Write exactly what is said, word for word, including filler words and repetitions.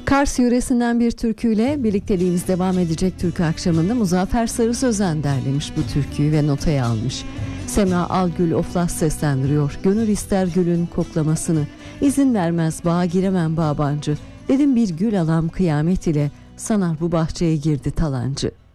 Kars yöresinden bir türküyle birlikteliğimiz devam edecek türkü akşamında Muzaffer Sarı Sözen derlemiş bu türküyü ve notaya almış. Semra Algül Oflas seslendiriyor. Gönül ister gülün koklamasını, izin vermez bağa giremem bağbancı. Dedim bir gül alam kıyamet ile, sanar bu bahçeye girdi talancı.